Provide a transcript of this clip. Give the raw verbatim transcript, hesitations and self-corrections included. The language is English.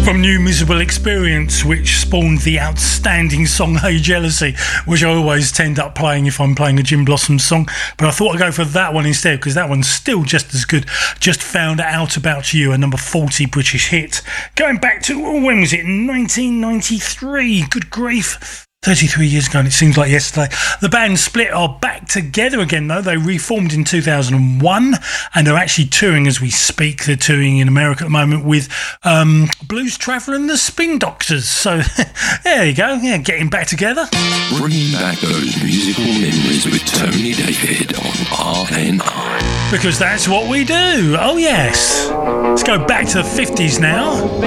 From New Miserable Experience, which spawned the outstanding song Hey Jealousy, which I always tend up playing if I'm playing a Jim Blossom song, but I thought I'd go for that one instead because that one's still just as good. Just Found Out About You, a number forty British hit, going back to, oh, when was it, nineteen ninety-three. Good grief, thirty-three years ago, and it seems like yesterday. The band Split are back together again, though. They reformed in two thousand one, and they're actually touring as we speak. They're touring in America at the moment with um, Blues Traveller and the Spin Doctors. So there you go, yeah, getting back together. Bringing back those musical memories with Tony David on R N I. Because that's what we do. Oh, yes. Let's go back to the fifties now.